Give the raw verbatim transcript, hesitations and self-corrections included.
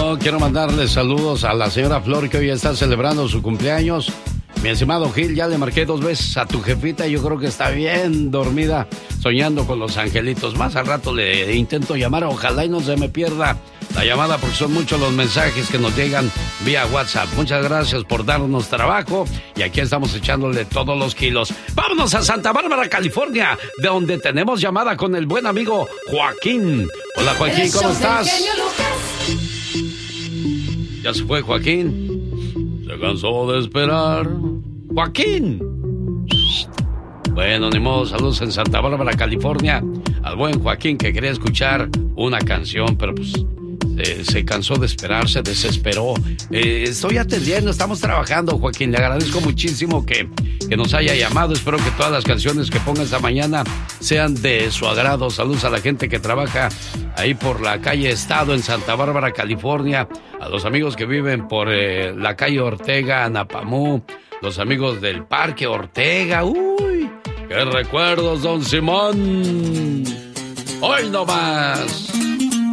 Bueno, quiero mandarle saludos a la señora Flor, que hoy está celebrando su cumpleaños. Mi estimado Gil, ya le marqué dos veces a tu jefita y yo creo que está bien dormida, soñando con los angelitos. Más al rato le intento llamar, ojalá y no se me pierda la llamada, porque son muchos los mensajes que nos llegan vía WhatsApp. Muchas gracias por darnos trabajo y aquí estamos echándole todos los kilos. Vámonos a Santa Bárbara, California, de donde tenemos llamada con el buen amigo Joaquín. Hola, Joaquín, ¿cómo estás? ¿Ya se fue Joaquín? Se cansó de esperar. ¡Joaquín! Bueno, ni modo, saludos en Santa Bárbara, California, al buen Joaquín, que quería escuchar una canción, pero pues se, se cansó de esperar, se desesperó. Eh, estoy atendiendo, estamos trabajando, Joaquín. Le agradezco muchísimo que, que nos haya llamado. Espero que todas las canciones que ponga esta mañana sean de su agrado. Saludos a la gente que trabaja ahí por la calle Estado en Santa Bárbara, California. A los amigos que viven por eh, la calle Ortega, Anapamú. Los amigos del Parque Ortega. ¡Uy! ¡Qué recuerdos, don Simón! ¡Hoy no más!